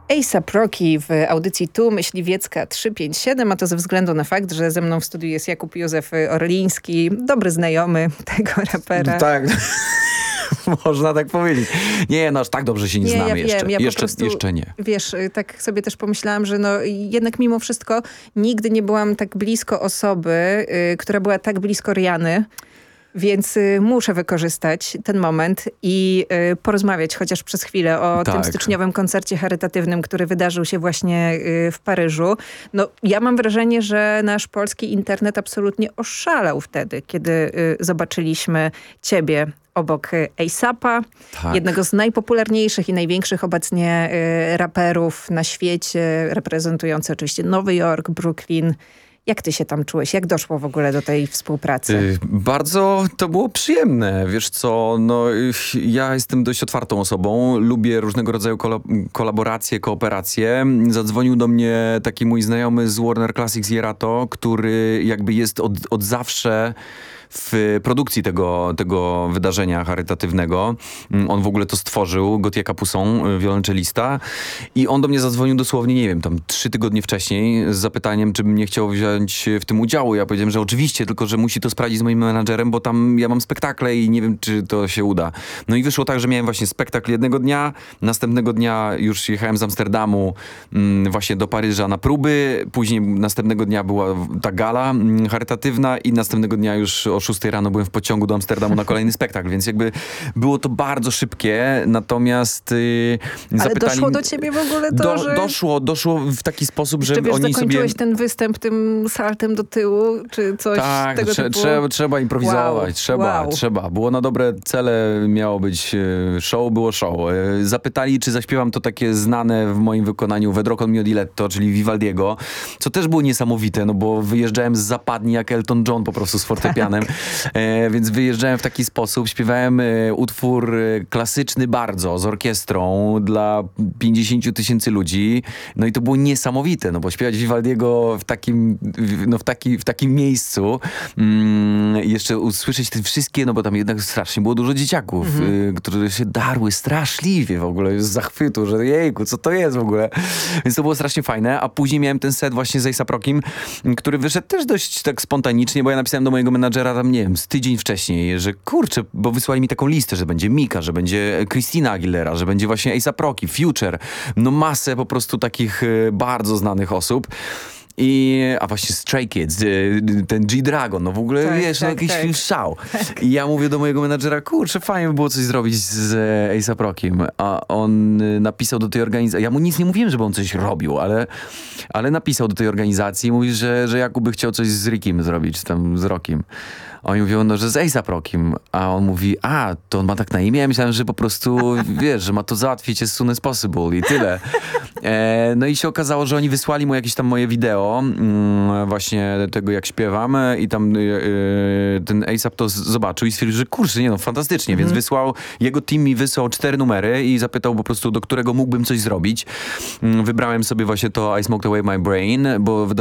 A$AP Rocky w audycji Tu Myśliwiecka 357, a to ze względu na fakt, że ze mną w studiu jest Jakub Józef Orliński, dobry znajomy tego rapera. Tak, można tak powiedzieć. Nie, no aż tak dobrze się nie znamy ja jeszcze. Wiem, ja jeszcze, po prostu, jeszcze nie. Wiesz, tak sobie też pomyślałam, że no jednak mimo wszystko nigdy nie byłam tak blisko osoby, która była tak blisko Riany. Więc muszę wykorzystać ten moment i porozmawiać chociaż przez chwilę o tym styczniowym koncercie charytatywnym, który wydarzył się właśnie w Paryżu. No, ja mam wrażenie, że nasz polski internet absolutnie oszalał wtedy, kiedy zobaczyliśmy ciebie obok A$APa, jednego z najpopularniejszych i największych obecnie raperów na świecie, reprezentujący oczywiście Nowy Jork, Brooklyn. Jak ty się tam czułeś? Jak doszło w ogóle do tej współpracy? Bardzo to było przyjemne. Wiesz co, no ja jestem dość otwartą osobą. Lubię różnego rodzaju kolaboracje, kooperacje. Zadzwonił do mnie taki mój znajomy z Warner Classics Jerato, który jakby jest od zawsze w produkcji tego wydarzenia charytatywnego. On w ogóle to stworzył, Gauthier Capuçon, wiolonczelista. I on do mnie zadzwonił dosłownie, nie wiem, tam 3 tygodnie wcześniej z zapytaniem, czy bym nie chciał wziąć w tym udziału. Ja powiedziałem, że oczywiście, tylko że musi to sprawdzić z moim menadżerem, bo tam ja mam spektakle i nie wiem, czy to się uda. No i wyszło tak, że miałem właśnie spektakl jednego dnia, następnego dnia już jechałem z Amsterdamu właśnie do Paryża na próby, później następnego dnia była ta gala charytatywna i następnego dnia już o 6 rano byłem w pociągu do Amsterdamu na kolejny spektakl, więc jakby było to bardzo szybkie, natomiast Ale doszło do ciebie w ogóle to, że... Doszło w taki sposób, że wiesz, oni zakończyłeś sobie... ten występ tym saltem do tyłu, czy coś tego typu? Trzeba improwizować, trzeba. Było na dobre cele, miało być show, było show. Zapytali, czy zaśpiewam to takie znane w moim wykonaniu Vedrò col mio diletto, czyli Vivaldiego, co też było niesamowite, no bo wyjeżdżałem z zapadni jak Elton John po prostu z fortepianem. Więc wyjeżdżałem w taki sposób, śpiewałem utwór klasyczny bardzo, z orkiestrą dla 50 000 ludzi. No i to było niesamowite, no bo śpiewać Vivaldiego w takim miejscu, jeszcze usłyszeć te wszystkie, no bo tam jednak strasznie było dużo dzieciaków, które się darły straszliwie w ogóle z zachwytu, że jejku, co to jest w ogóle. Więc to było strasznie fajne, a później miałem ten set właśnie z A$AP Rockim, który wyszedł też dość tak spontanicznie, bo ja napisałem do mojego menadżera tam, nie wiem, z tydzień wcześniej, że kurczę, bo wysłali mi taką listę, że będzie Mika, że będzie Christina Aguilera, że będzie właśnie A$AP Rocky, Future, no masę po prostu takich bardzo znanych osób. A właśnie Stray Kids, ten G-Dragon, no w ogóle wiesz, jakiś szał. I ja mówię do mojego menadżera, kurczę, fajnie by było coś zrobić z A$AP Rockiem. A on napisał do tej organizacji, ja mu nic nie mówiłem, żeby on coś robił, ale napisał do tej organizacji i mówi, że Jakub by chciał coś z Rickiem zrobić, tam z Rockiem. A oni mówią, no, że z A$AP Rockiem. A on mówi, to on ma tak na imię? Ja myślałem, że po prostu, wiesz, że ma to załatwić as soon as possible i tyle. No i się okazało, że oni wysłali mu jakieś tam moje wideo, właśnie tego, jak śpiewam i tam ten A$AP to zobaczył i stwierdził, że kurczę, nie no, fantastycznie, więc jego team mi wysłał 4 numery i zapytał po prostu, do którego mógłbym coś zrobić. Wybrałem sobie właśnie to I Smoked Away My Brain, bo